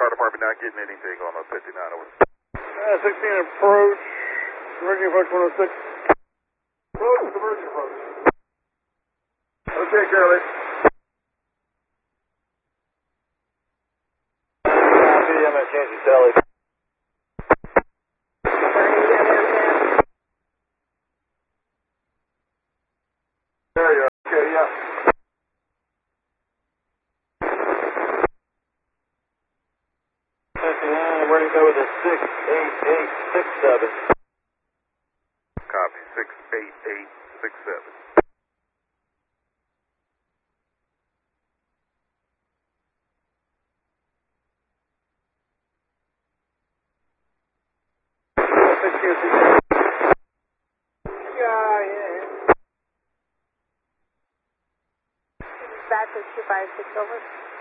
fire department not getting anything on a 59 over. 16 approach, emerging approach 106. Approach, emerging approach. Okay, Charlie. I'm at Kansas Sally. There you are. Okay, yeah. I'm ready to go with a 68867. Copy, 68867. Back to 256 over.